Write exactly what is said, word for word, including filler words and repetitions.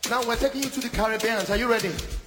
Now we're taking you to the Caribbean. Are you ready?